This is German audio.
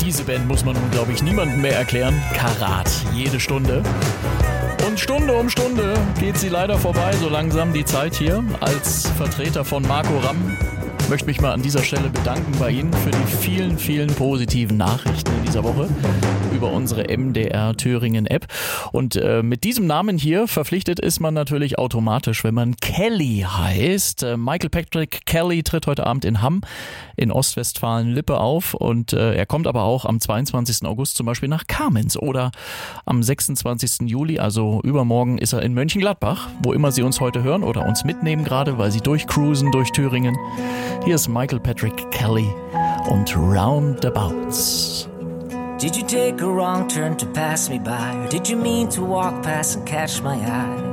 Diese Band muss man nun, glaube ich, niemandem mehr erklären. Karat, jede Stunde. Und Stunde um Stunde geht sie leider vorbei, so langsam die Zeit hier. Als Vertreter von Marco Ramm möchte mich mal an dieser Stelle bedanken bei Ihnen für die vielen, vielen positiven Nachrichten in dieser Woche über unsere MDR Thüringen App. Und mit diesem Namen hier verpflichtet ist man natürlich automatisch, wenn man Kelly heißt. Michael Patrick Kelly tritt heute Abend in Hamm in Ostwestfalen-Lippe auf und er kommt aber auch am 22. August zum Beispiel nach Kamenz oder am 26. Juli, also übermorgen, ist er in Mönchengladbach, wo immer Sie uns heute hören oder uns mitnehmen gerade, weil Sie durchcruisen durch Thüringen. Hier ist Michael Patrick Kelly und Roundabouts. Did you take a wrong turn to pass me by? Or did you mean to walk past and catch my eye?